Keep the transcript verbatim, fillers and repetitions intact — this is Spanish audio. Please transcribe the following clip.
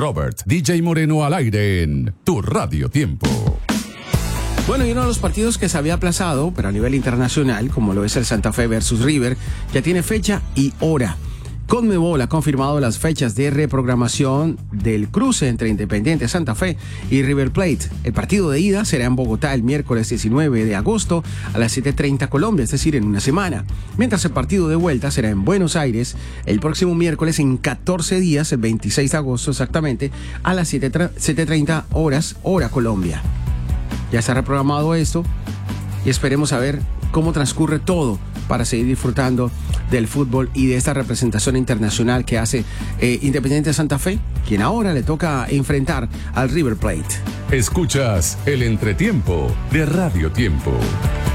Robert, D J Moreno al aire en Tu Radio Tiempo. Bueno, y uno de los partidos que se había aplazado, pero a nivel internacional, como lo es el Santa Fe versus River, ya tiene fecha y hora. Conmebol ha confirmado las fechas de reprogramación del cruce entre Independiente Santa Fe y River Plate. El partido de ida será en Bogotá el miércoles diecinueve de agosto a las siete treinta Colombia, es decir, en una semana. Mientras el partido de vuelta será en Buenos Aires el próximo miércoles en catorce días, el veintiséis de agosto exactamente, a las siete treinta horas, hora Colombia. Ya está reprogramado esto y esperemos a ver cómo transcurre todo para seguir disfrutando del fútbol y de esta representación internacional que hace eh, Independiente Santa Fe, quien ahora le toca enfrentar al River Plate. Escuchas el entretiempo de Radio Tiempo.